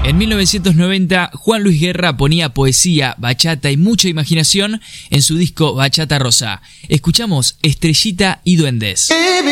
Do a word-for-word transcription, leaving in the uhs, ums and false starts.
En mil novecientos noventa, Juan Luis Guerra ponía poesía, bachata y mucha imaginación en su disco Bachata Rosa. Escuchamos Estrellita y Duendes.